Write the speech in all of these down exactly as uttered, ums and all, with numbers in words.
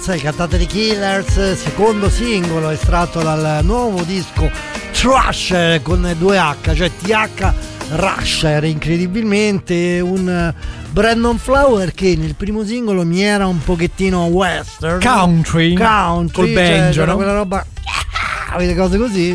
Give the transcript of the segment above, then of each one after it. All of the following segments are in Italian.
Sai, cantate di Killers, secondo singolo estratto dal nuovo disco Thrasher con due H, cioè T H Rusher, incredibilmente un Brandon Flower che nel primo singolo mi era un pochettino western, country, country col banjo, cioè, no? quella roba, avete cose così.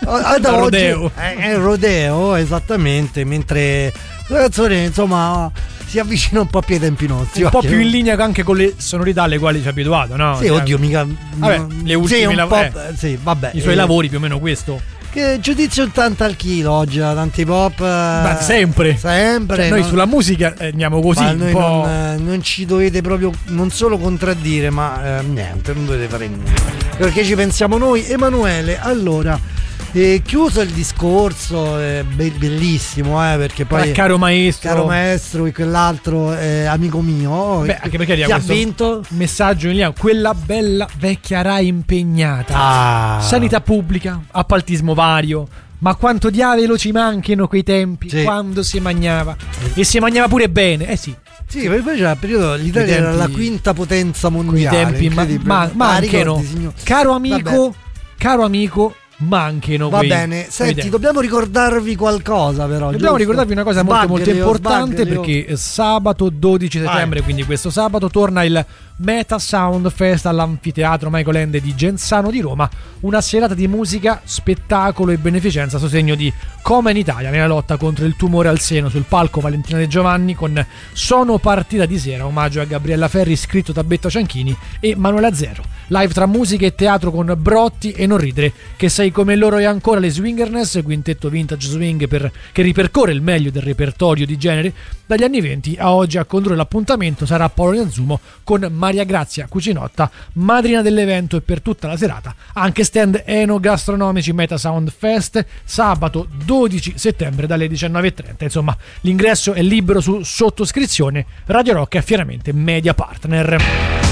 Da rodeo. È, è il rodeo, esattamente, mentre la canzone insomma si avvicina un po' più ai tempi nostri, un po' più in linea anche con le sonorità alle quali ci è abituato, no? Sì, oddio, mica vabbè, le ultime sì, lav- po', eh, sì, vabbè, i suoi eh, lavori più o meno questo. Che giudizio ottanta al chilo oggi da tanti pop. Ma sempre. Sempre. Cioè, noi non, sulla musica eh, andiamo così ma un noi po'. Non, eh, non ci dovete proprio non solo contraddire, ma eh, niente, non dovete fare niente. Perché ci pensiamo noi, Emanuele. Allora, eh, chiuso il discorso, eh, be- bellissimo, eh, perché poi eh, caro maestro, caro maestro e quell'altro eh, amico mio. Beh, anche perché chi ha vinto? Messaggio in linea, quella bella vecchia Rai impegnata. Ah. Sanità pubblica, appaltismo vario. Ma quanto diavolo ci manchino quei tempi, sì, quando si mangiava e si mangiava pure bene, eh sì. Sì, poi c'era il periodo l'Italia tempi, era la quinta potenza mondiale. I tempi ma, ma, manchino. Ah, caro amico, caro amico, manchino. Va quei, bene, senti, dobbiamo ricordarvi qualcosa però. Dobbiamo giusto? ricordarvi una cosa molto molto Sbagglio, importante, sbagglio. perché sabato dodici settembre, ah, quindi questo sabato, torna il Meta Sound Fest all'anfiteatro Michael Ende di Genzano di Roma, una serata di musica, spettacolo e beneficenza a sostegno di Coma in Italia nella lotta contro il tumore al seno. Sul palco Valentina De Giovanni con Sono partita di sera, omaggio a Gabriella Ferri, scritto Tabetta Cianchini e Manuela Zero. Live tra musica e teatro con Brotti e Non ridere, Che sei come loro e ancora le Swingerness, quintetto vintage swing per, che ripercorre il meglio del repertorio di genere dagli anni venti a oggi. A condurre l'appuntamento sarà Paolo Ianzumo con Maria Grazia Cucinotta, madrina dell'evento, e per tutta la serata anche stand enogastronomici. Meta Sound Fest sabato dodici settembre dalle diciannove e trenta. Insomma, l'ingresso è libero su sottoscrizione. Radio Rock è fieramente media partner.